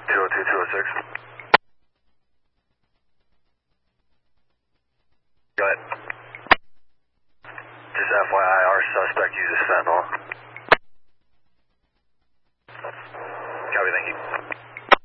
202, 206. Go ahead. Just FYI, our suspect uses fentanyl.